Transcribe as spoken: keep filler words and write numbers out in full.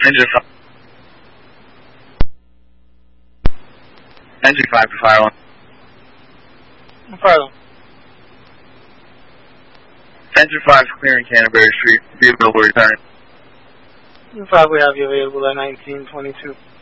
Engine five. Engine five to fire one. Fire one. Engine five clearing Canterbury Street. Be available return. Engine five, we have you available at nineteen twenty-two.